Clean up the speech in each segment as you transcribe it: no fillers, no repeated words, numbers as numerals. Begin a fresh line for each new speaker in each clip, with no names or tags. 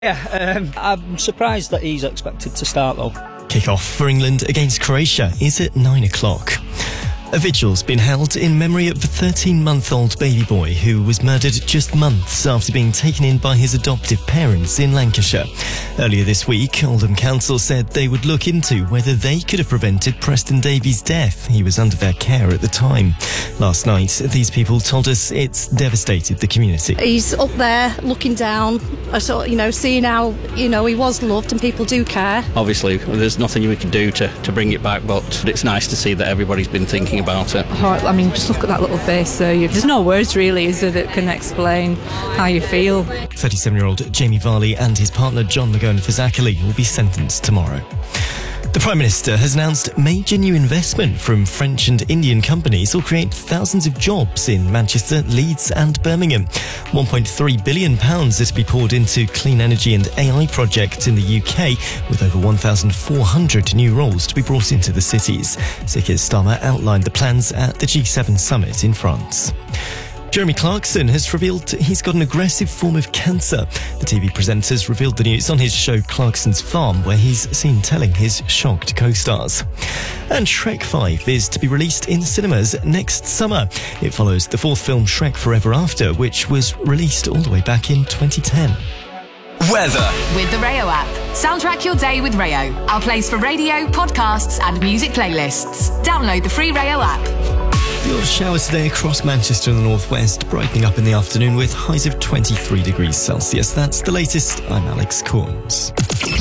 Yeah, I'm surprised that he's expected to start though.
Kick-off for England against Croatia is at 9 o'clock. A vigil's been held in memory of the 13-month-old baby boy who was murdered just months after being taken in by his adoptive parents in Lancashire. Earlier this week, Oldham Council said they would look into whether they could have prevented Preston Davies' death. He was under their care at the time. Last night, these people told us it's devastated the community.
He's up there looking down, seeing how, he was loved and people do care.
Obviously, there's nothing we can do to bring it back, but it's nice to see that everybody's been thinking about it.
I mean, just look at that little face. There's no words really, is there, that can explain how you feel.
37-year-old Jamie Varley and his partner John McGowan-Fazakerley will be sentenced tomorrow. The Prime Minister has announced major new investment from French and Indian companies will create thousands of jobs in Manchester, Leeds and Birmingham. £1.3 billion is to be poured into clean energy and AI projects in the UK, with over 1,400 new roles to be brought into the cities. Sir Keir Starmer outlined the plans at the G7 summit in France. Jeremy Clarkson has revealed he's got an aggressive form of cancer. The TV presenter's revealed the news on his show Clarkson's Farm, where he's seen telling his shocked co-stars. And Shrek 5 is to be released in cinemas next summer. It follows the fourth film Shrek Forever After, which was released all the way back in 2010.
Weather. With the Rayo app. Soundtrack your day with Rayo. Our place for radio, podcasts and music playlists. Download the free Rayo app.
Your showers today across Manchester and the northwest, brightening up in the afternoon with highs of 23 degrees Celsius. That's the latest. I'm Alex Corns.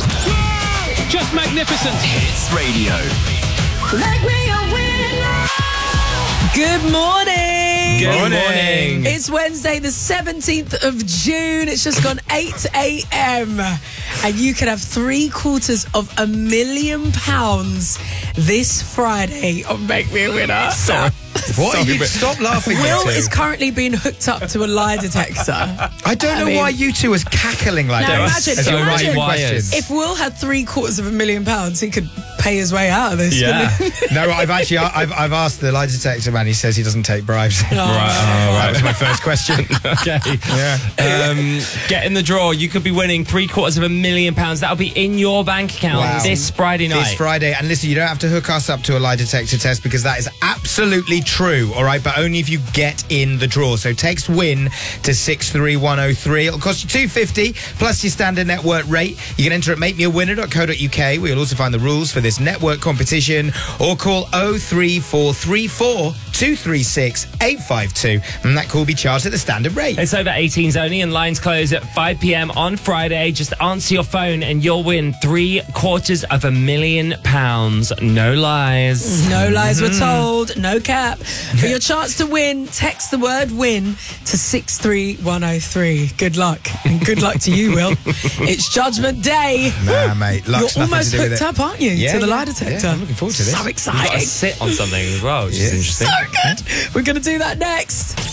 Just magnificent.
Hits Radio.
Make me a winner.
Good morning.
Good morning.
It's Wednesday, the 17th of June. It's just gone 8 a.m. And you can have £750,000 this Friday on Make Me a Winner.
Sorry. What? Stop laughing.
Will is currently being hooked up to a lie detector.
I don't know why you two was cackling like
now
that.
imagine if Will had £750,000, he could pay his way out of this.
Yeah. No, I've asked the lie detector man. He says he doesn't take bribes.
Oh,
right. That was my first question.
Okay.
Yeah.
Get in the draw. You could be winning £750,000. That'll be in your bank account this Friday night.
This Friday. And listen, you don't have to hook us up to a lie detector test because that is absolutely true, all right? But only if you get in the draw. So text WIN to 63103. It'll cost you $2.50 plus your standard network rate. You can enter at makemeawinner.co.uk. We'll also find the rules for this network competition, or call 03434 236 852, and that call will be charged at the standard rate.
It's over 18s only, and lines close at 5 p.m. on Friday. Just answer your phone and you'll win £750,000. No lies.
No lies were told. No cap. For your chance to win, text the word WIN to 63103. Good luck. And good luck to you, Will. It's Judgment Day.
Nah, mate.
You're almost hooked up, aren't you, to the lie detector?
Yeah, I'm looking forward to this.
So exciting.
You've got to sit on something as well, which is interesting.
So good. We're going to do that next.